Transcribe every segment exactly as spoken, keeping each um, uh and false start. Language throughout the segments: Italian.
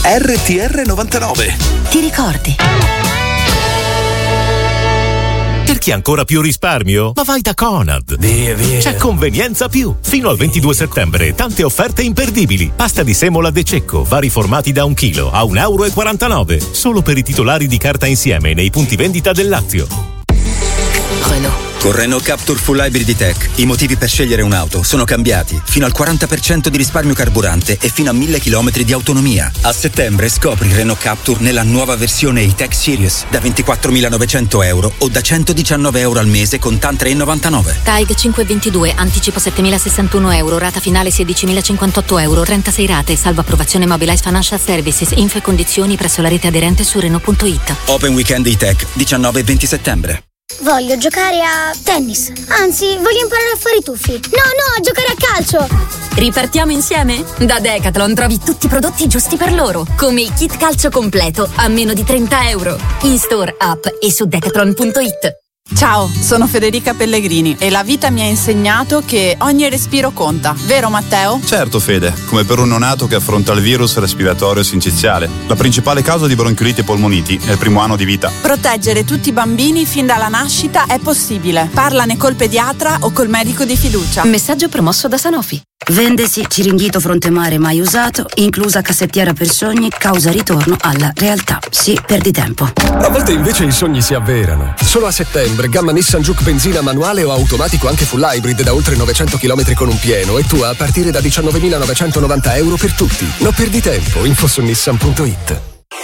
R T R novantanove. Ti ricordi? Perché ancora più risparmio? Ma vai da Conad! Via, via! C'è Convenienza Più! Fino al ventidue settembre, tante offerte imperdibili. Pasta di semola De Cecco, vari formati da un chilo, a un euro e quarantanove. Solo per i titolari di carta insieme nei punti vendita del Lazio. Renault. Con Renault Captur Full Hybrid E-Tech i motivi per scegliere un'auto sono cambiati. Fino al quaranta per cento di risparmio carburante e fino a mille chilometri di autonomia. A settembre scopri Renault Captur nella nuova versione E-Tech Series da ventiquattromilanovecento euro o da centodiciannove euro al mese con TAN tre virgola novantanove. T A I G cinquecentoventidue, anticipo settemilasessantuno euro, rata finale sedicimilacinquantotto euro, trentasei rate, salvo approvazione Mobilize Financial Services, info e condizioni presso la rete aderente su Renault punto it. Open Weekend E-Tech diciannove e venti settembre. Voglio giocare a tennis. Anzi, voglio imparare a fare i tuffi. No, no, a giocare a calcio. Ripartiamo insieme? Da Decathlon trovi tutti i prodotti giusti per loro, come il kit calcio completo a meno di trenta euro. In store, app e su decathlon punto it. Ciao, sono Federica Pellegrini e la vita mi ha insegnato che ogni respiro conta, vero Matteo? Certo Fede, come per un neonato che affronta il virus respiratorio sinciziale. La principale causa di bronchiolite e polmoniti è il primo anno di vita. Proteggere tutti i bambini fin dalla nascita è possibile. Parlane col pediatra o col medico di fiducia. Messaggio promosso da Sanofi. Vendesi Ciringhito Fronte Mare mai usato, inclusa cassettiera per sogni, causa ritorno alla realtà. Sì, perdi tempo. A volte invece i sogni si avverano. Solo a settembre, gamma Nissan Juke benzina manuale o automatico anche full hybrid da oltre novecento chilometri con un pieno e tua a partire da diciannovemilanovecentonovanta euro per tutti. Non perdi tempo, info su nissan punto it.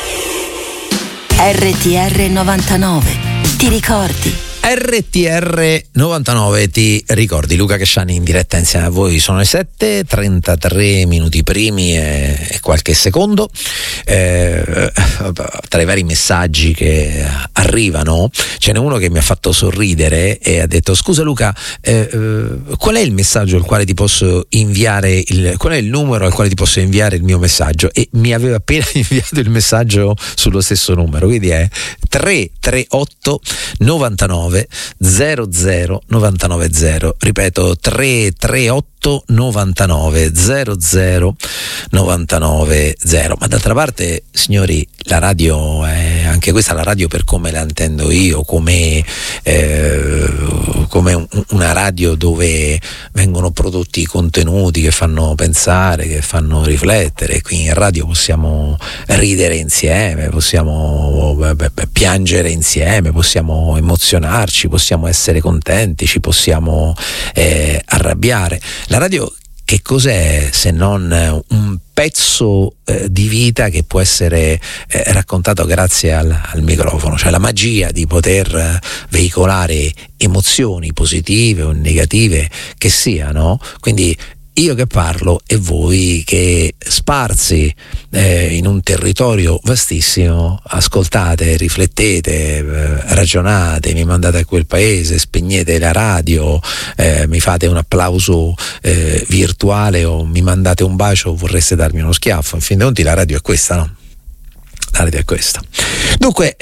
R T R novantanove. Ti ricordi? R T R novantanove, ti ricordi? Luca Casciani in diretta insieme a voi. Sono le sette, trentatré minuti primi e, e qualche secondo. Eh, tra i vari messaggi che arrivano ce n'è uno che mi ha fatto sorridere e ha detto: scusa Luca, eh, eh, qual è il messaggio al quale ti posso inviare il, qual è il numero al quale ti posso inviare il mio messaggio? E mi aveva appena inviato il messaggio sullo stesso numero, quindi è tre tre otto novantanove zero zero novantanove zero, ripeto tre tre otto novantanove zero zero novantanove zero. Ma d'altra parte, signori, la radio è anche questa, la radio per come la intendo io, come, eh, come un, una radio dove vengono prodotti contenuti che fanno pensare, che fanno riflettere. Qui in radio possiamo ridere insieme, possiamo beh, beh, piangere insieme, possiamo emozionarci, possiamo essere contenti, ci possiamo eh, arrabbiare. La radio che cos'è se non un pezzo eh, di vita che può essere eh, raccontato grazie al, al microfono, cioè la magia di poter eh, veicolare emozioni positive o negative che siano. Quindi io che parlo e voi che sparsi eh, in un territorio vastissimo ascoltate, riflettete, eh, ragionate, mi mandate a quel paese, spegnete la radio, eh, mi fate un applauso eh, virtuale o mi mandate un bacio o vorreste darmi uno schiaffo. In fin dei conti la radio è questa, no? La radio è questa. Dunque,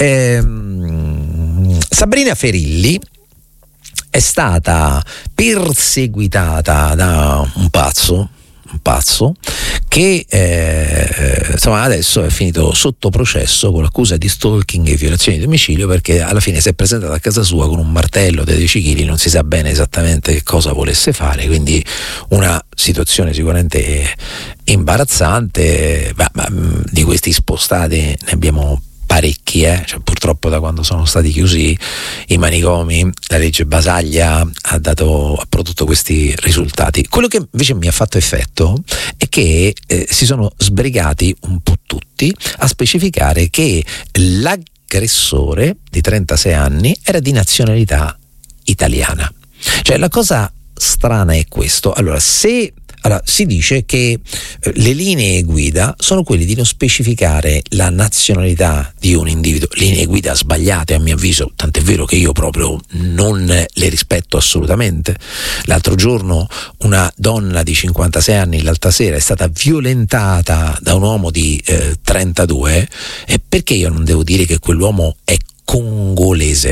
ehm, Sabrina Ferilli è stata perseguitata da un pazzo, un pazzo che eh, insomma adesso è finito sotto processo con l'accusa di stalking e violazione di domicilio, perché alla fine si è presentato a casa sua con un martello da dieci chili, non si sa bene esattamente che cosa volesse fare, quindi una situazione sicuramente imbarazzante. Ma, ma, di questi spostati ne abbiamo parecchi, eh? Cioè, purtroppo da quando sono stati chiusi i manicomi la legge Basaglia ha dato ha prodotto questi risultati. Quello che invece mi ha fatto effetto è che eh, si sono sbrigati un po' tutti a specificare che l'aggressore di trentasei anni era di nazionalità italiana. Cioè la cosa strana è questo: allora se Allora, si dice che eh, le linee guida sono quelle di non specificare la nazionalità di un individuo, linee guida sbagliate a mio avviso, tant'è vero che io proprio non le rispetto assolutamente. L'altro giorno una donna di cinquantasei anni l'altra sera è stata violentata da un uomo di eh, trentadue, e perché io non devo dire che quell'uomo è congolese?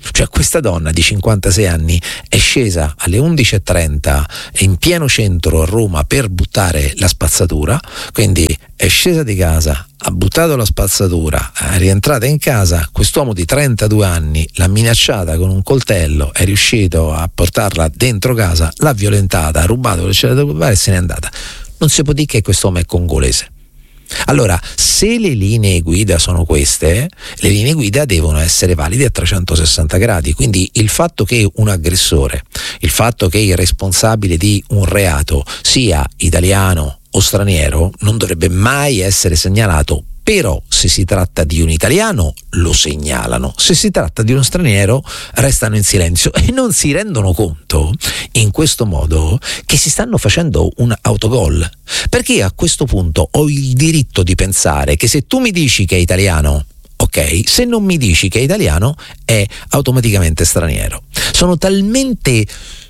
Cioè questa donna di cinquantasei anni è scesa alle undici e trenta in pieno centro a Roma per buttare la spazzatura, quindi è scesa di casa, ha buttato la spazzatura, è rientrata in casa, quest'uomo di trentadue anni l'ha minacciata con un coltello, è riuscito a portarla dentro casa, l'ha violentata, ha rubato le c'era da rubare e se n'è andata. Non si può dire che quest'uomo è congolese. Allora, se le linee guida sono queste, le linee guida devono essere valide a trecentosessanta gradi, quindi il fatto che un aggressore, il fatto che il responsabile di un reato sia italiano o straniero non dovrebbe mai essere segnalato. Però se si tratta di un italiano lo segnalano, se si tratta di uno straniero restano in silenzio e non si rendono conto in questo modo che si stanno facendo un autogol, perché a questo punto ho il diritto di pensare che se tu mi dici che è italiano, ok, se non mi dici che è italiano è automaticamente straniero. Sono talmente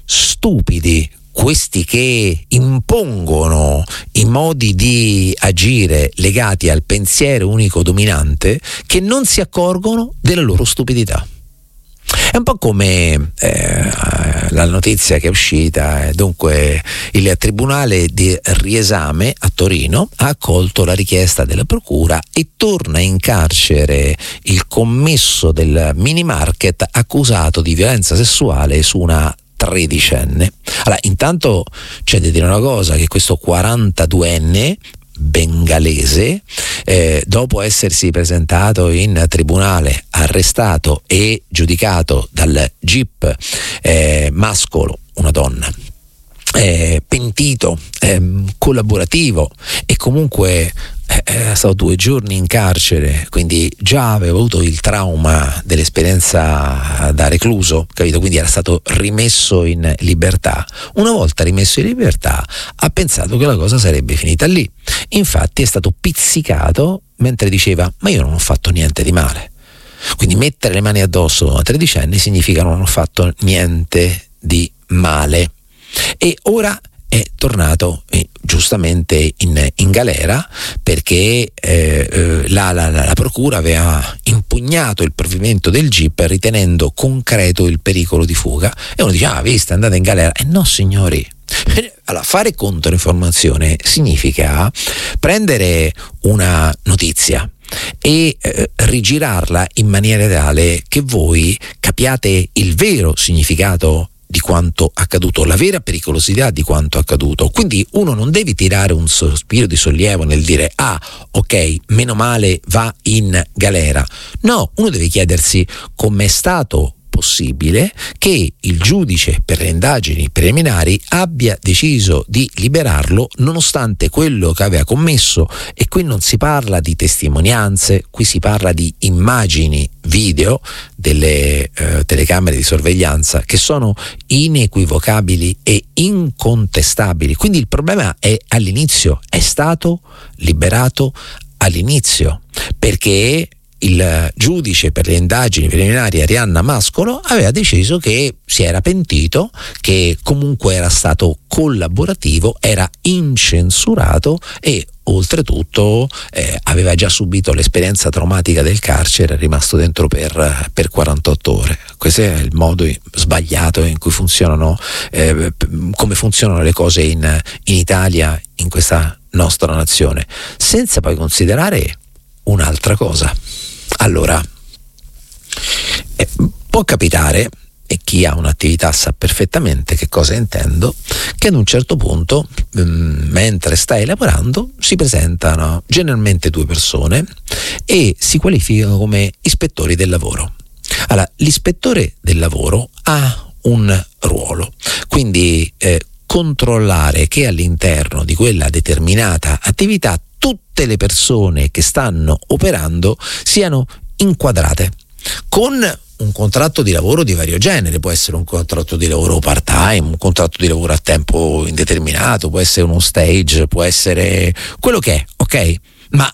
stupidi questi che impongono i modi di agire legati al pensiero unico dominante che non si accorgono della loro stupidità. È un po' come eh, la notizia che è uscita, eh, dunque il Tribunale di riesame a Torino ha accolto la richiesta della procura e torna in carcere il commesso del mini market accusato di violenza sessuale su una tredicenne. Allora, intanto c'è da dire una cosa, che questo quarantaduenne bengalese, eh, dopo essersi presentato in tribunale, arrestato e giudicato dal G I P eh, mascolo, una donna, eh, pentito, eh, collaborativo e comunque è stato due giorni in carcere, quindi già aveva avuto il trauma dell'esperienza da recluso, capito? Quindi era stato rimesso in libertà. Una volta rimesso in libertà ha pensato che la cosa sarebbe finita lì. Infatti è stato pizzicato mentre diceva: ma io non ho fatto niente di male. Quindi mettere le mani addosso a una tredicenne significa non ho fatto niente di male. E ora è tornato eh, giustamente in, in galera perché eh, eh, la, la, la procura aveva impugnato il provvedimento del G I P ritenendo concreto il pericolo di fuga, e uno dice: ah, vista, è andata in galera. E eh no, signori. Allora, fare controinformazione significa prendere una notizia e eh, rigirarla in maniera tale che voi capiate il vero significato di quanto accaduto, la vera pericolosità di quanto accaduto. Quindi uno non deve tirare un sospiro di sollievo nel dire: ah, ok, meno male va in galera. No, uno deve chiedersi come è stato possibile che il giudice per le indagini preliminari abbia deciso di liberarlo nonostante quello che aveva commesso. E qui non si parla di testimonianze, qui si parla di immagini video delle eh, telecamere di sorveglianza che sono inequivocabili e incontestabili. Quindi il problema è all'inizio, è stato liberato all'inizio perché il giudice per le indagini preliminari Arianna Mascolo aveva deciso che si era pentito, che comunque era stato collaborativo, era incensurato e oltretutto eh, aveva già subito l'esperienza traumatica del carcere, è rimasto dentro per, per quarantotto ore. Questo è il modo sbagliato in cui funzionano, eh, come funzionano le cose in, in Italia, in questa nostra nazione, senza poi considerare un'altra cosa. Allora, eh, può capitare, e chi ha un'attività sa perfettamente che cosa intendo, che ad un certo punto, mh, mentre stai lavorando, si presentano generalmente due persone e si qualificano come ispettori del lavoro. Allora, l'ispettore del lavoro ha un ruolo, quindi eh, controllare che all'interno di quella determinata attività tutte le persone che stanno operando siano inquadrate con un contratto di lavoro di vario genere. Può essere un contratto di lavoro part-time, un contratto di lavoro a tempo indeterminato, può essere uno stage, può essere quello che è, ok? Ma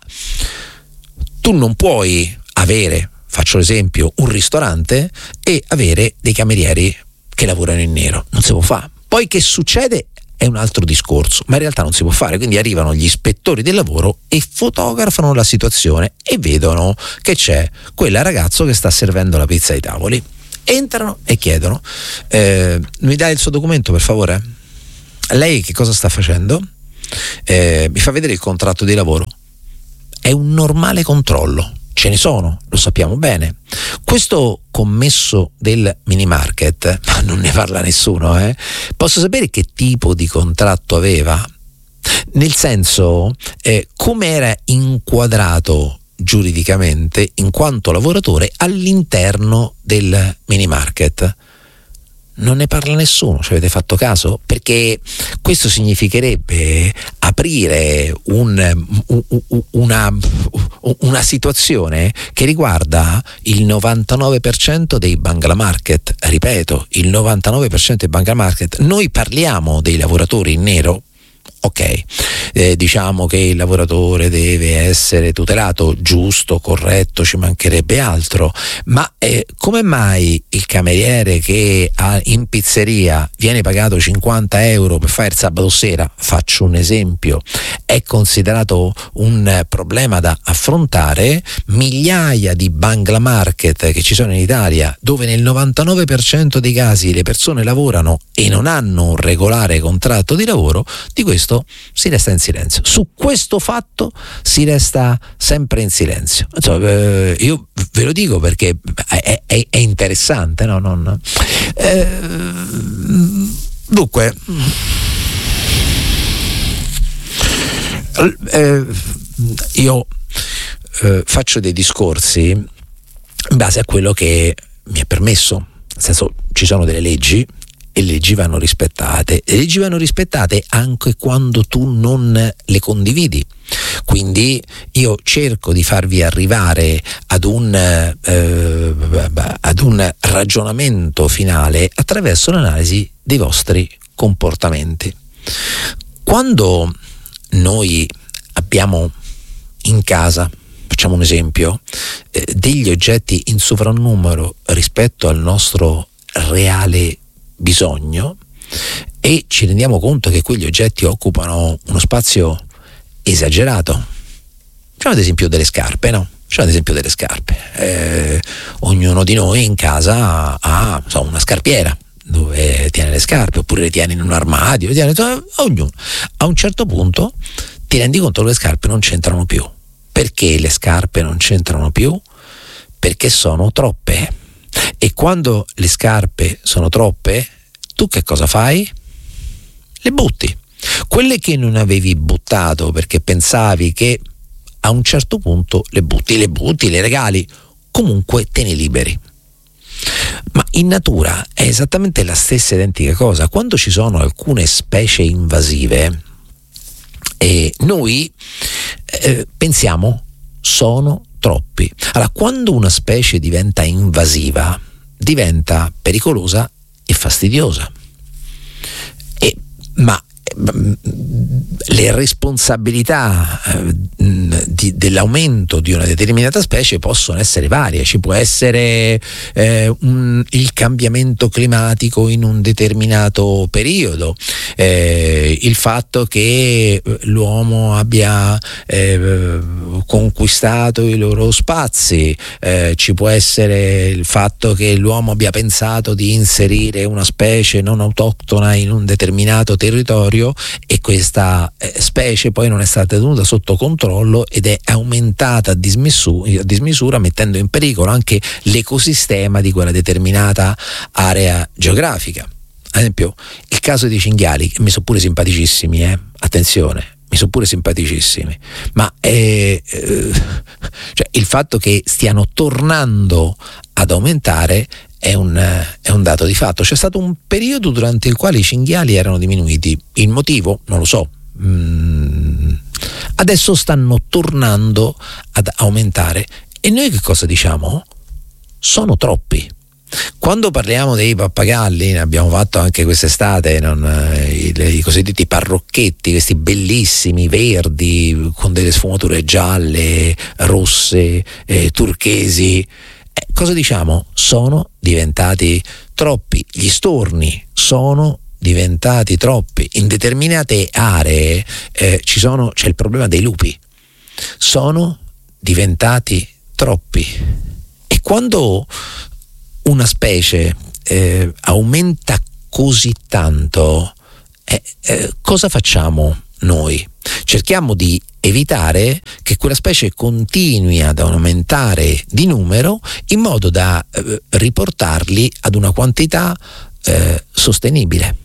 tu non puoi avere, faccio l'esempio, un ristorante e avere dei camerieri che lavorano in nero, non si può fare. Poi che succede è un altro discorso, ma in realtà non si può fare. Quindi arrivano gli ispettori del lavoro e fotografano la situazione e vedono che c'è quel ragazzo che sta servendo la pizza ai tavoli entrano e chiedono eh, mi dai il suo documento per favore? Lei che cosa sta facendo? Eh, mi fa vedere il contratto di lavoro. È un normale controllo, ce ne sono, lo sappiamo bene. Questo commesso del mini market, ma non ne parla nessuno, eh? Posso sapere che tipo di contratto aveva? Nel senso, eh, come era inquadrato giuridicamente in quanto lavoratore all'interno del mini market? Non ne parla nessuno, ci avete fatto caso? Perché questo significherebbe aprire un, una, una situazione che riguarda il novantanove per cento dei Bangla Market. Ripeto, il novantanove per cento dei Bangla Market. Noi parliamo dei lavoratori in nero. Ok, eh, diciamo che il lavoratore deve essere tutelato, giusto, corretto, ci mancherebbe altro, ma eh, come mai il cameriere che ha, in pizzeria viene pagato cinquanta euro per fare il sabato sera, faccio un esempio, è considerato un problema da affrontare? Migliaia di Bangla Market che ci sono in Italia, dove nel novantanove per cento dei casi le persone lavorano e non hanno un regolare contratto di lavoro, di questo si resta in silenzio. Su questo fatto si resta sempre in silenzio. Insomma, eh, io ve lo dico perché è, è, è interessante, no? Non, eh, dunque, eh, io eh, faccio dei discorsi in base a quello che mi è permesso, nel senso, ci sono delle leggi e le leggi vanno rispettate, le leggi vanno rispettate anche quando tu non le condividi. Quindi io cerco di farvi arrivare ad un, eh, ad un ragionamento finale attraverso l'analisi dei vostri comportamenti. Quando noi abbiamo in casa, facciamo un esempio, eh, degli oggetti in sovrannumero rispetto al nostro reale bisogno e ci rendiamo conto che quegli oggetti occupano uno spazio esagerato. Facciamo ad esempio delle scarpe, no? Facciamo ad esempio delle scarpe. Eh, ognuno di noi in casa ha so, una scarpiera dove tiene le scarpe, oppure le tiene in un armadio, le tiene, ognuno. A un certo punto ti rendi conto che le scarpe non c'entrano più. Perché le scarpe non c'entrano più? Perché sono troppe. E quando le scarpe sono troppe, tu che cosa fai? Le butti. Quelle che non avevi buttato perché pensavi che a un certo punto le butti, le butti, le regali, comunque te ne liberi. Ma in natura è esattamente la stessa identica cosa. Quando ci sono alcune specie invasive, eh, noi eh, pensiamo sono troppi. Allora, quando una specie diventa invasiva, diventa pericolosa e fastidiosa. E, ma le responsabilità eh, di, dell'aumento di una determinata specie possono essere varie. Ci può essere eh, un, il cambiamento climatico in un determinato periodo, eh, il fatto che l'uomo abbia eh, conquistato i loro spazi, eh, ci può essere il fatto che l'uomo abbia pensato di inserire una specie non autoctona in un determinato territorio e questa eh, specie poi non è stata tenuta sotto controllo ed è aumentata a dismisura, a dismisura mettendo in pericolo anche l'ecosistema di quella determinata area geografica. Ad esempio il caso dei cinghiali, che mi sono pure simpaticissimi, eh? attenzione, mi sono pure simpaticissimi, ma eh, eh, cioè, il fatto che stiano tornando ad aumentare è un, è un dato di fatto. C'è stato un periodo durante il quale i cinghiali erano diminuiti, il motivo non lo so, mm, adesso stanno tornando ad aumentare e noi che cosa diciamo? Sono troppi. Quando parliamo dei pappagalli, ne abbiamo fatto anche quest'estate, non, i, i cosiddetti parrocchetti, questi bellissimi verdi con delle sfumature gialle, rosse, eh, turchesi. Eh, cosa diciamo? Sono diventati troppi. Gli storni sono diventati troppi. In determinate aree eh, ci sono, c'è il problema dei lupi. Sono diventati troppi. E quando una specie eh, aumenta così tanto, eh, eh, cosa facciamo noi? Cerchiamo di evitare che quella specie continui ad aumentare di numero in modo da eh, riportarli ad una quantità eh, sostenibile.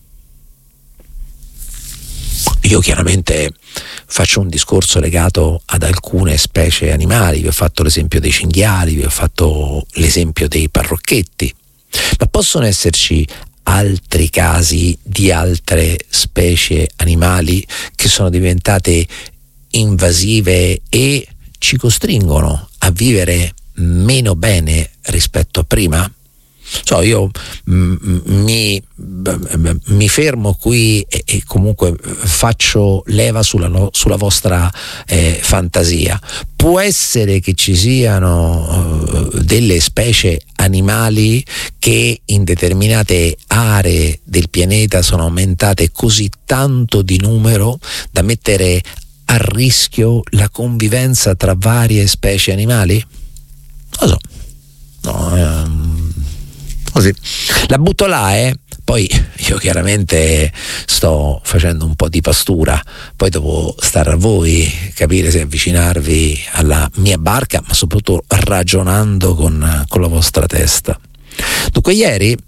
Io chiaramente faccio un discorso legato ad alcune specie animali, vi ho fatto l'esempio dei cinghiali, vi ho fatto l'esempio dei parrocchetti, ma possono esserci altri casi di altre specie animali che sono diventate invasive e ci costringono a vivere meno bene rispetto a prima? So, io m- mi, m- mi fermo qui e, e comunque faccio leva sulla, no, sulla vostra eh, fantasia. Può essere che ci siano uh, delle specie animali che in determinate aree del pianeta sono aumentate così tanto di numero da mettere a rischio la convivenza tra varie specie animali? Non lo so. No, ehm, così. La butto là, eh. Poi io chiaramente sto facendo un po' di pastura, poi devo stare a voi capire se avvicinarvi alla mia barca, ma soprattutto ragionando con, con la vostra testa. Dunque ieri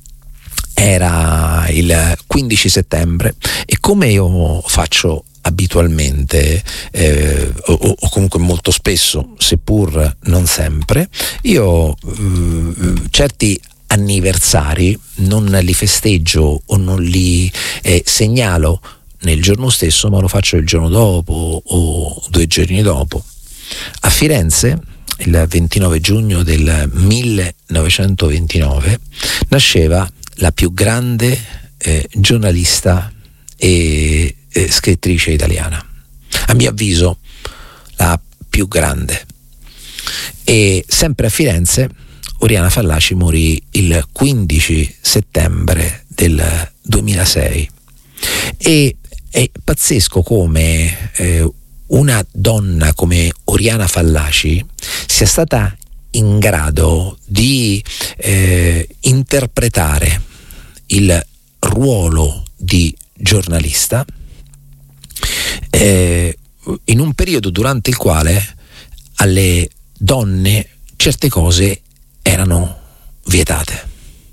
era il quindici settembre e come io faccio abitualmente eh, o, o comunque molto spesso, seppur non sempre, io eh, certi anniversari non li festeggio o non li eh, segnalo nel giorno stesso, ma lo faccio il giorno dopo o due giorni dopo. A Firenze, il ventinove giugno del millenovecentoventinove, nasceva la più grande eh, giornalista e eh, scrittrice italiana, a mio avviso la più grande. E sempre a Firenze Oriana Fallaci morì il quindici settembre del duemilasei. E è pazzesco come eh, una donna come Oriana Fallaci sia stata in grado di eh, interpretare il ruolo di giornalista eh, in un periodo durante il quale alle donne certe cose erano vietate.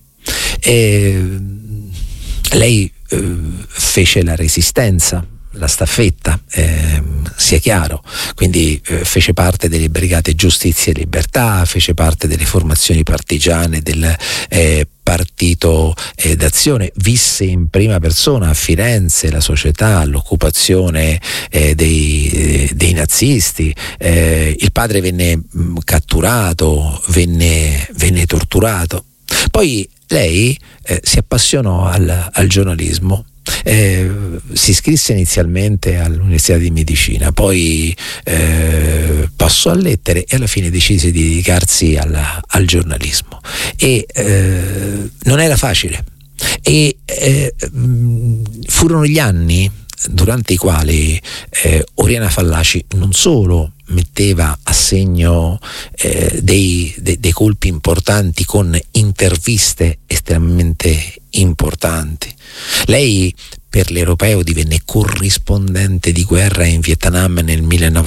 E lei eh, fece la resistenza, la staffetta, eh, sia chiaro, quindi eh, fece parte delle brigate Giustizia e Libertà, fece parte delle formazioni partigiane del eh, Partito eh, d'Azione, visse in prima persona a Firenze la società, l'occupazione eh, dei, eh, dei nazisti, eh, il padre venne mh, catturato, venne, venne torturato. Poi lei eh, si appassionò al, al giornalismo. Eh, si iscrisse inizialmente all'Università di Medicina, poi eh, passò a lettere e alla fine decise di dedicarsi alla, al giornalismo. E eh, non era facile. E eh, furono gli anni durante i quali eh, Oriana Fallaci non solo metteva a segno eh, dei, de, dei colpi importanti con interviste estremamente importanti. Lei per l'Europeo divenne corrispondente di guerra in Vietnam nel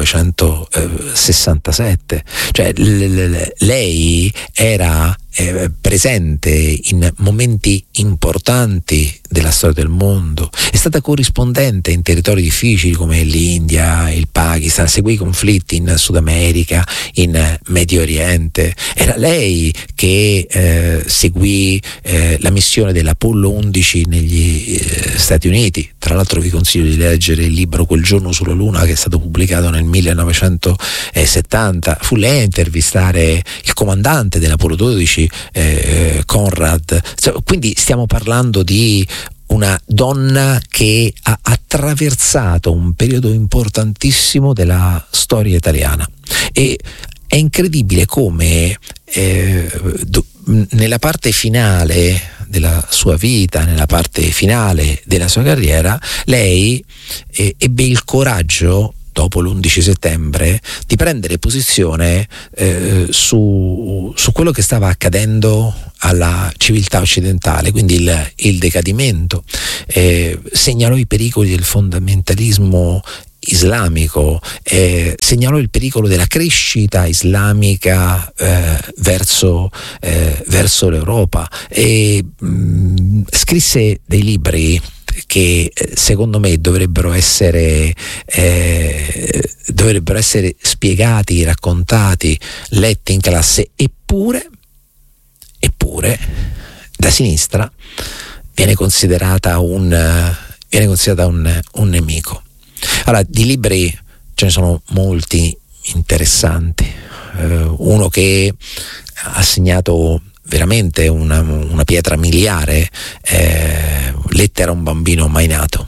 millenovecentosessantasette, cioè l- l- lei era eh, presente in momenti importanti della storia del mondo, è stata corrispondente in territori difficili come l'India, il Pakistan, seguì i conflitti in Sud America, in Medio Oriente. Era lei che eh, seguì eh, la missione dell'Apollo undici negli eh, Stati Uniti. Tra l'altro vi consiglio di leggere il libro Quel giorno sulla Luna, che è stato pubblicato nel millenovecentosettanta. Fu lei a intervistare il comandante dell'Apollo dodici, eh, Conrad. Quindi stiamo parlando di una donna che ha attraversato un periodo importantissimo della storia italiana. E è incredibile come eh, do, nella parte finale della sua vita, nella parte finale della sua carriera, lei eh, ebbe il coraggio dopo l'undici settembre, di prendere posizione eh, su, su quello che stava accadendo alla civiltà occidentale, quindi il, il decadimento, eh, segnalò i pericoli del fondamentalismo islamico, eh, segnalò il pericolo della crescita islamica eh, verso, eh, verso l'Europa e mh, scrisse dei libri che secondo me dovrebbero essere eh, dovrebbero essere spiegati, raccontati, letti in classe, eppure eppure da sinistra viene considerata un viene considerata un, un nemico. Allora, di libri ce ne sono molti interessanti, eh, uno che ha segnato veramente una, una pietra miliare, eh, Lettera a un bambino mai nato.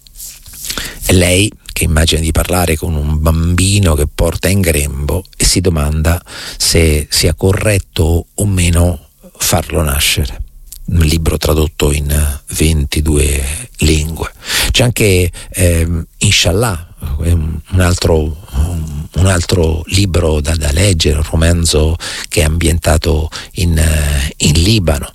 È lei che immagina di parlare con un bambino che porta in grembo e si domanda se sia corretto o meno farlo nascere. Un libro tradotto in ventidue lingue. C'è anche eh, Inshallah, un altro, un altro libro da, da leggere, un romanzo che è ambientato in, in Libano,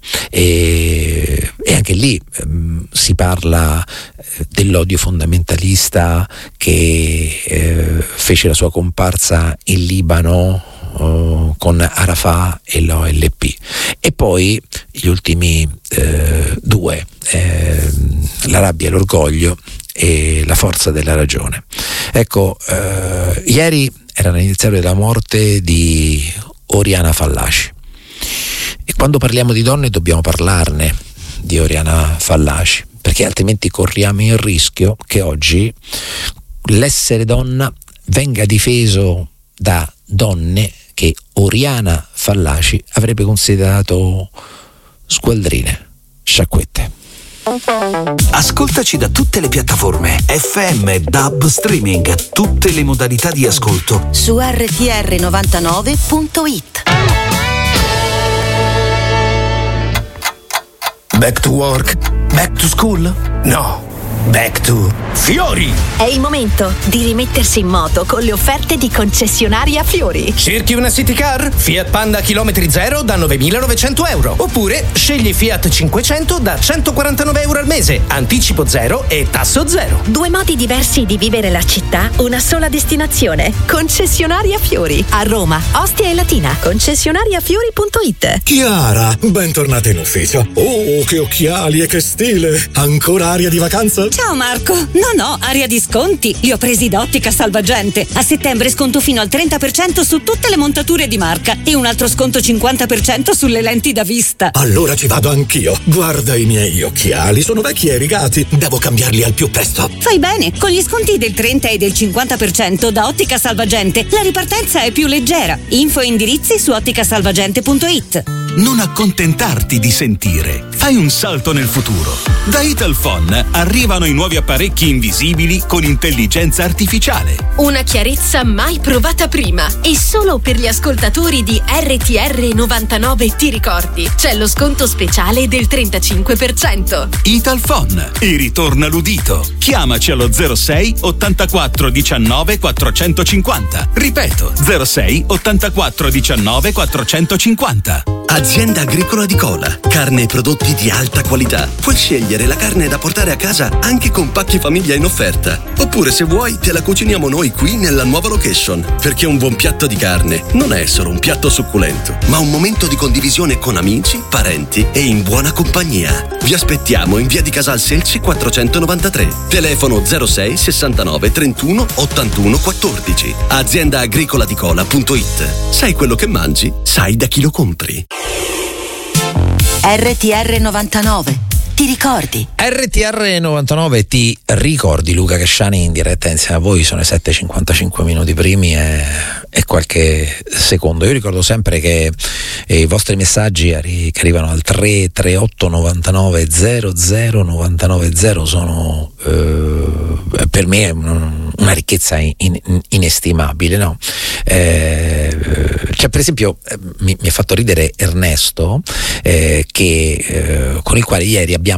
e, e anche lì ehm, si parla dell'odio fondamentalista che eh, fece la sua comparsa in Libano Uh, con Arafat e l'O L P, e poi gli ultimi eh, due, eh, La rabbia e l'orgoglio e La forza della ragione. Ecco, eh, ieri era l'anniversario della morte di Oriana Fallaci, e quando parliamo di donne dobbiamo parlarne di Oriana Fallaci, perché altrimenti corriamo il rischio che oggi l'essere donna venga difeso da donne che Oriana Fallaci avrebbe considerato squaldrine, sciacquette. Ascoltaci da tutte le piattaforme F M, D A B, streaming, tutte le modalità di ascolto su R T R novantanove punto it. Back to work? Back to school? No. Back to Fiori! È il momento di rimettersi in moto con le offerte di concessionaria Fiori. Cerchi una city car? Fiat Panda chilometri zero da novemilanovecento euro. Oppure scegli Fiat cinquecento da centoquarantanove euro al mese, anticipo zero e tasso zero. Due modi diversi di vivere la città, una sola destinazione. Concessionaria Fiori. A Roma, Ostia e Latina. concessionaria fiori punto it. Chiara, bentornata in ufficio. Oh, che occhiali e che stile! Ancora aria di vacanza? Ciao Marco, no no, aria di sconti, li ho presi da Ottica Salvagente. A settembre sconto fino al trenta per cento su tutte le montature di marca e un altro sconto cinquanta per cento sulle lenti da vista. Allora ci vado anch'io, guarda i miei occhiali, sono vecchi e rigati, devo cambiarli al più presto. Fai bene, con gli sconti del trenta e del cinquanta per cento da Ottica Salvagente la ripartenza è più leggera. Info e indirizzi su ottica salvagente punto it. Non accontentarti di sentire, fai un salto nel futuro. Da Italphone arrivano i nuovi apparecchi invisibili con intelligenza artificiale. Una chiarezza mai provata prima. E solo per gli ascoltatori di R T R novantanove ti ricordi, c'è lo sconto speciale del trentacinque per cento. Italphone, e ritorna l'udito. Chiamaci allo zero sei ottantaquattro diciannove quattrocentocinquanta. Ripeto, zero sei ottantaquattro diciannove quattrocentocinquanta. Azienda Agricola di Cola, carne e prodotti di alta qualità. Puoi scegliere la carne da portare a casa anche con pacchi famiglia in offerta. Oppure se vuoi te la cuciniamo noi qui nella nuova location. Perché un buon piatto di carne non è solo un piatto succulento, ma un momento di condivisione con amici, parenti e in buona compagnia. Vi aspettiamo in via di Casal Selci quattrocentonovantatré. Telefono zero sei sessantanove trentuno ottantuno quattordici. azienda agricola di cola punto it. Sai quello che mangi? Sai da chi lo compri. R T R novantanove. Ti ricordi? R T R novantanove ti ricordi, Luca Casciani in diretta insieme a voi. Sono le sette e cinquantacinque minuti primi e, e qualche secondo. Io ricordo sempre che eh, i vostri messaggi arri- che arrivano al tre tre otto novantanove zero zero novantanove zero sono eh, per me un, una ricchezza in, in, inestimabile, no? Eh, cioè, per esempio, eh, mi, mi ha fatto ridere Ernesto, eh, che, eh, con il quale ieri abbiamo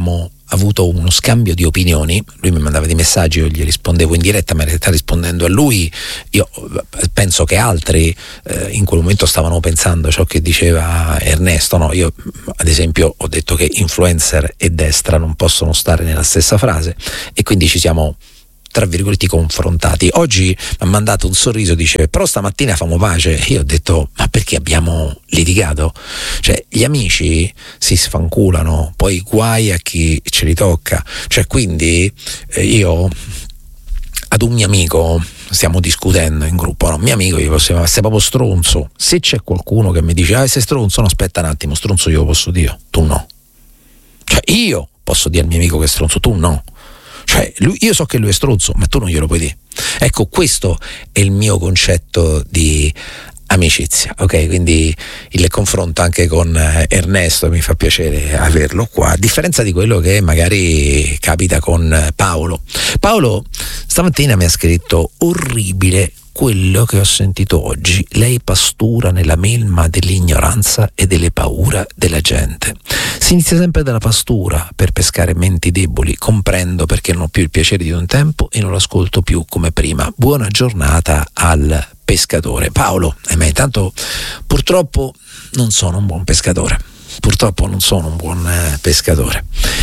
avuto uno scambio di opinioni, lui mi mandava dei messaggi, io gli rispondevo in diretta, ma in realtà rispondendo a lui io penso che altri eh, in quel momento stavano pensando ciò che diceva Ernesto, no? Io ad esempio ho detto che influencer e destra non possono stare nella stessa frase e quindi ci siamo tra virgolette confrontati. Oggi mi ha mandato un sorriso, dice però stamattina famo pace. Io ho detto ma perché abbiamo litigato? Cioè gli amici si sfanculano, poi guai a chi ce li tocca. Cioè quindi eh, io ad un mio amico stiamo discutendo in gruppo, no? Mio amico gli posso dire sei proprio stronzo. Se c'è qualcuno che mi dice ah sei stronzo, no aspetta un attimo, stronzo io lo posso dire, tu no. Cioè io posso dire al mio amico che è stronzo, tu no. Cioè lui, io so che lui è stronzo, ma tu non glielo puoi dire. Ecco, questo è il mio concetto di amicizia, ok? Quindi il confronto anche con Ernesto mi fa piacere averlo qua, a differenza di quello che magari capita con Paolo. Paolo stamattina mi ha scritto orribile quello che ho sentito oggi, lei pastura nella melma dell'ignoranza e delle paura della gente. Si inizia sempre dalla pastura per pescare menti deboli, comprendo perché non ho più il piacere di un tempo e non lo ascolto più come prima. Buona giornata al pescatore. Paolo, ahimè, intanto purtroppo non sono un buon pescatore. Purtroppo non sono un buon eh, pescatore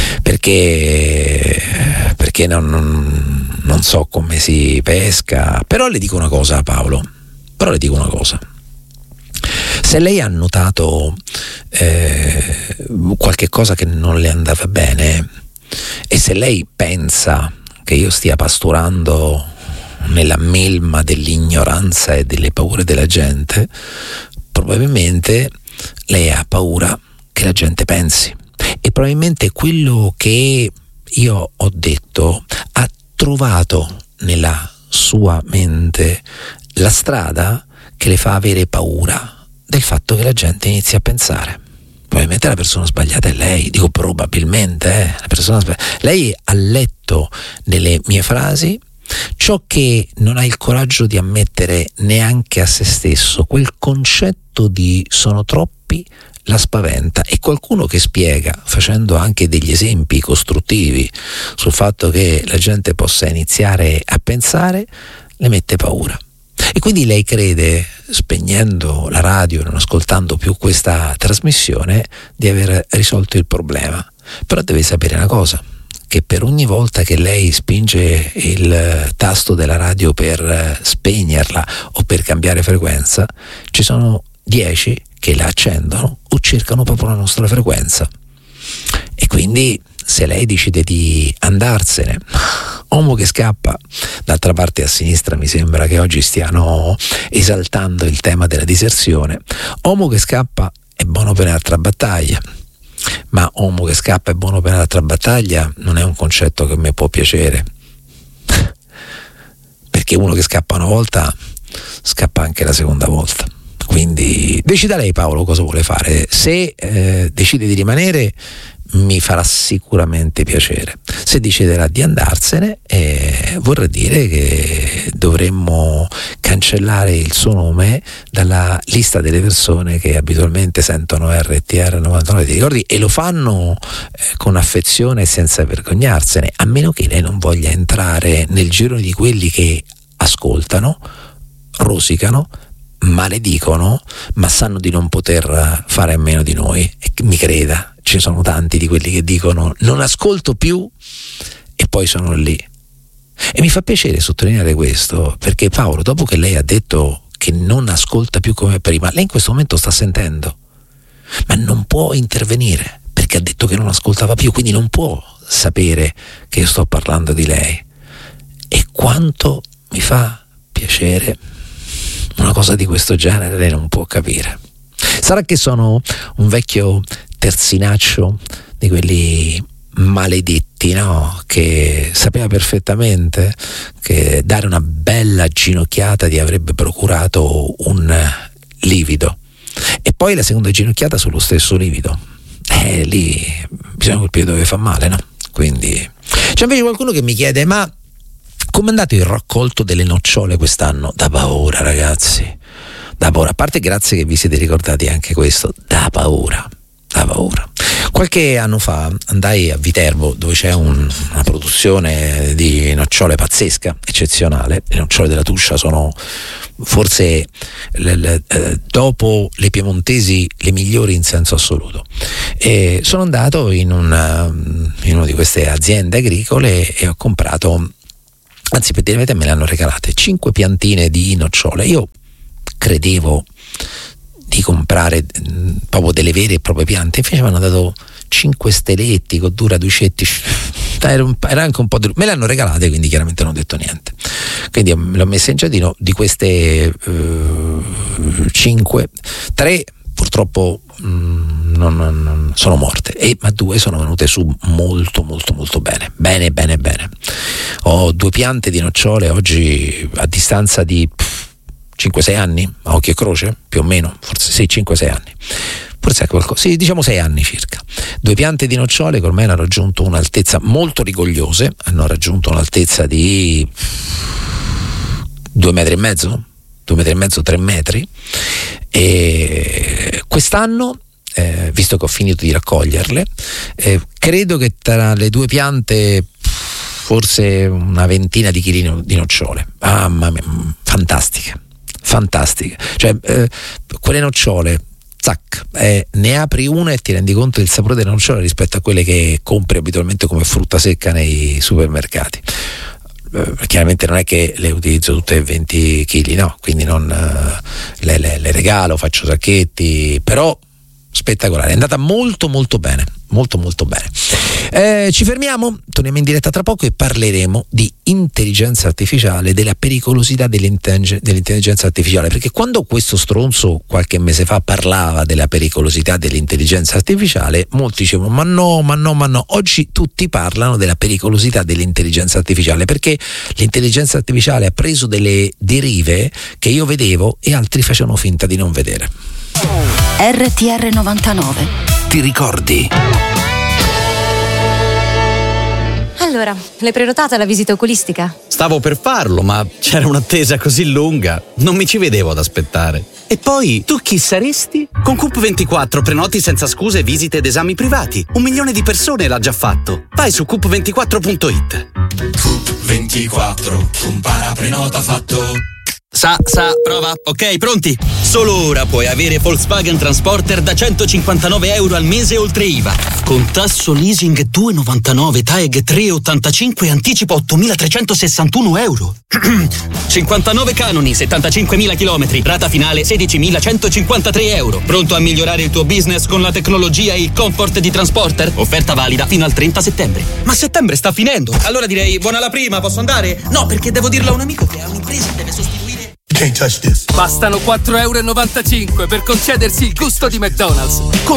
perché, perché non, non, non so come si pesca, però le dico una cosa Paolo, però le dico una cosa, se lei ha notato eh, qualche cosa che non le andava bene e se lei pensa che io stia pasturando nella melma dell'ignoranza e delle paure della gente, probabilmente lei ha paura che la gente pensi e probabilmente quello che io ho detto ha trovato nella sua mente la strada che le fa avere paura del fatto che la gente inizi a pensare. Probabilmente la persona sbagliata è lei, dico probabilmente, eh, la persona sbagliata. Lei ha letto nelle mie frasi ciò che non ha il coraggio di ammettere neanche a se stesso, quel concetto di sono troppi la spaventa, e qualcuno che spiega facendo anche degli esempi costruttivi sul fatto che la gente possa iniziare a pensare le mette paura. E quindi lei crede, spegnendo la radio e non ascoltando più questa trasmissione, di aver risolto il problema. Però deve sapere una cosa, che per ogni volta che lei spinge il tasto della radio per spegnerla o per cambiare frequenza, ci sono dieci che la accendono o cercano proprio la nostra frequenza. E quindi se lei decide di andarsene, uomo che scappa, d'altra parte a sinistra mi sembra che oggi stiano esaltando il tema della diserzione, uomo che scappa è buono per un'altra battaglia, ma uomo che scappa è buono per un'altra battaglia non è un concetto che mi può piacere, perché uno che scappa una volta scappa anche la seconda volta. Quindi decida lei Paolo cosa vuole fare. Se eh, decide di rimanere mi farà sicuramente piacere, se deciderà di andarsene eh, vorrà dire che dovremmo cancellare il suo nome dalla lista delle persone che abitualmente sentono R T R novantanove, ti ricordi? E lo fanno eh, con affezione e senza vergognarsene, a meno che lei non voglia entrare nel giro di quelli che ascoltano, rosicano, maledicono, ma sanno di non poter fare a meno di noi. E mi creda, ci sono tanti di quelli che dicono non ascolto più e poi sono lì. E mi fa piacere sottolineare questo, perché Paolo, dopo che lei ha detto che non ascolta più come prima, lei in questo momento sta sentendo, ma non può intervenire perché ha detto che non ascoltava più, quindi non può sapere che io sto parlando di lei. E quanto mi fa piacere una cosa di questo genere, lei non può capire. Sarà che sono un vecchio terzinaccio di quelli maledetti, no? Che sapeva perfettamente che dare una bella ginocchiata gli avrebbe procurato un livido, e poi la seconda ginocchiata sullo stesso livido. Eh, lì bisogna colpire dove fa male, no? Quindi c'è invece qualcuno che mi chiede: ma com'è andato il raccolto delle nocciole quest'anno? Da paura, ragazzi, da paura. A parte grazie che vi siete ricordati anche questo, da paura, da paura. Qualche anno fa andai a Viterbo, dove c'è un, una produzione di nocciole pazzesca, eccezionale. Le nocciole della Tuscia sono forse le, le, eh, dopo le piemontesi le migliori in senso assoluto. E sono andato in una, in una di queste aziende agricole e ho comprato, anzi per dire la verità me le hanno regalate, cinque piantine di nocciole. Io credevo di comprare mh, proprio delle vere e proprie piante, invece mi hanno dato cinque steletti con dura ducetti, era, un, era anche un po' di... me le hanno regalate, quindi chiaramente non ho detto niente, quindi me l'ho messa in giardino. Di queste uh, cinque, tre purtroppo mh, non, non sono morte, e, ma due sono venute su molto molto molto bene, bene bene bene. Ho due piante di nocciole oggi a distanza di cinque sei anni, a occhio e croce, più o meno, forse sì, cinque sei anni, forse è qualcosa, sì, diciamo sei anni circa. Due piante di nocciole che ormai hanno raggiunto un'altezza molto rigogliose, hanno raggiunto un'altezza di due metri e mezzo, due metri e mezzo, tre metri, e quest'anno, eh, visto che ho finito di raccoglierle, eh, credo che tra le due piante forse una ventina di chili di nocciole. Ah, mamma mia, fantastiche, fantastiche. Cioè, eh, quelle nocciole, zac, eh, ne apri una e ti rendi conto del sapore delle nocciole rispetto a quelle che compri abitualmente come frutta secca nei supermercati. Eh, chiaramente non è che le utilizzo tutte venti chili, no, quindi non eh, le, le, le regalo, faccio sacchetti, però spettacolare, è andata molto molto bene, molto molto bene. Eh, ci fermiamo, torniamo in diretta tra poco e parleremo di intelligenza artificiale, della pericolosità dell'intelligenza artificiale, perché quando questo stronzo qualche mese fa parlava della pericolosità dell'intelligenza artificiale, molti dicevano ma no, ma no, ma no. Oggi tutti parlano della pericolosità dell'intelligenza artificiale, perché l'intelligenza artificiale ha preso delle derive che io vedevo e altri facevano finta di non vedere. R T R novantanove. Ti ricordi? Allora, l'hai prenotata la visita oculistica? Stavo per farlo, ma c'era un'attesa così lunga, non mi ci vedevo ad aspettare. E poi, tu chi saresti? Con Coop ventiquattro prenoti senza scuse visite ed esami privati. Un milione di persone l'ha già fatto. Vai su coop ventiquattro punto it. Coop ventiquattro, compara prenota fatto. Sa, sa, prova. Ok, pronti? Solo ora puoi avere Volkswagen Transporter da centocinquantanove euro al mese oltre I V A. Con tasso leasing due virgola novantanove, T A E G tre virgola ottantacinque e anticipo ottomilatrecentosessantuno euro. cinquantanove canoni, settantacinquemila chilometri, rata finale sedicimilacentocinquantatré euro. Pronto a migliorare il tuo business con la tecnologia e il comfort di Transporter? Offerta valida fino al trenta settembre. Ma settembre sta finendo. Allora direi buona la prima, posso andare? No, perché devo dirlo a un amico che ha un'impresa e deve sostituire. Can't touch this. Bastano quattro virgola novantacinque euro per concedersi il gusto di McDonald's.